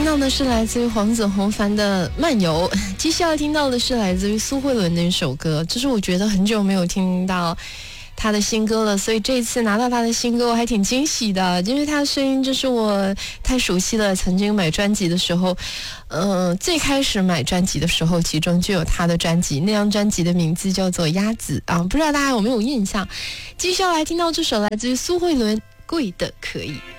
到的是来自于黄子弘凡的漫游，接下来听到的是来自于苏慧伦的一首歌，这是我觉得很久没有听到他的新歌了，所以这次拿到他的新歌我还挺惊喜的，因为他的声音就是我太熟悉了。曾经买专辑的时候，最开始买专辑的时候，其中就有他的专辑，那张专辑的名字叫做《鸭子》啊，不知道大家有没有印象？接下来听到这首来自于苏慧伦，《贵的可以》。